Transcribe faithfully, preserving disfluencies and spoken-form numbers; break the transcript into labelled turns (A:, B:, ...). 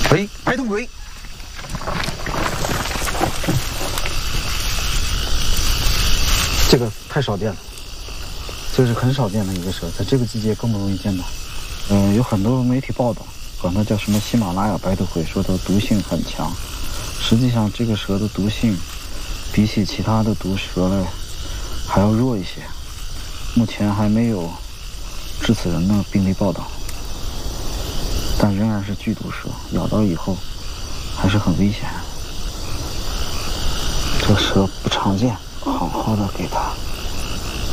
A: 喂，白头鬼。这个太少见了，这是很少见的一个蛇，在这个季节更不容易见到。嗯、呃，有很多媒体报道，管它叫什么喜马拉雅白头鬼，说它毒性很强。实际上，这个蛇的毒性比起其他的毒蛇来还要弱一些。目前还没有致死人的病例报道，但仍然是剧毒蛇，咬到以后还是很危险。这蛇不常见，好好的给它